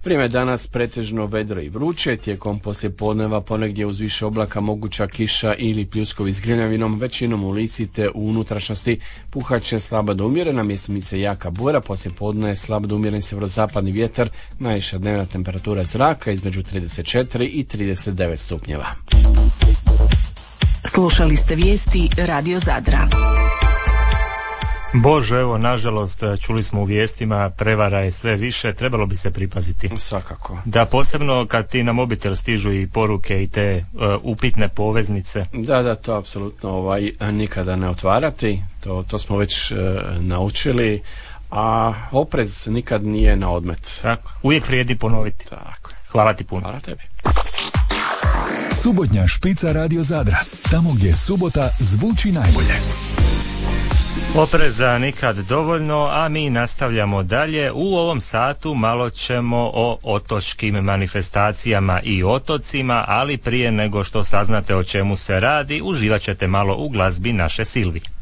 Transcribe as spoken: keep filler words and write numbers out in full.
Vrijeme danas pretežno vedro i vruće, tijekom poslijepodneva ponegdje uz više oblaka moguća kiša ili pljuskovi s grmljavinom, većinom u lici te u unutrašnjosti puhat će slaba do umjerena, mjesemice jaka bura, poslijepodne je slab do umjeren sjeverozapadni vjetar, najviša dnevna temperatura zraka između trideset četiri i trideset devet stupnjeva. Slušali ste vijesti Radio Zadra. Bože, evo, nažalost, čuli smo u vijestima, prevara je sve više, trebalo bi se pripaziti. Svakako. Da, posebno kad ti na mobitel stižu i poruke i te uh, upitne poveznice. Da, da, to apsolutno ovaj, nikada ne otvarati, to, to smo već uh, naučili, a oprez nikad nije na odmet. Tako, uvijek vrijedi ponoviti. Tako. Hvala ti puno. Hvala tebi. Subotnja špica Radio Zadra, tamo gdje subota zvuči najbolje. Opreza nikad dovoljno, a mi nastavljamo dalje. U ovom satu malo ćemo o otočkim manifestacijama i otocima, ali prije nego što saznate o čemu se radi, uživat ćete malo u glazbi naše Silvi.